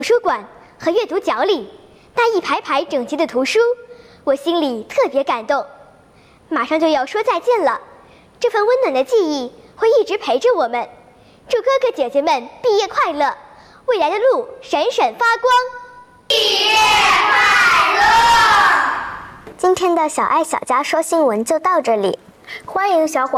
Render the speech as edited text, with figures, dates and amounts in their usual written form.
图书馆和阅读角里，那一排排整齐的图书，我心里特别感动。马上就要说再见了，这份温暖的记忆会一直陪着我们。祝哥哥姐姐们毕业快乐，未来的路闪闪发光。 毕业快乐！ 今天的小爱小家说新闻就到这里，欢迎小伙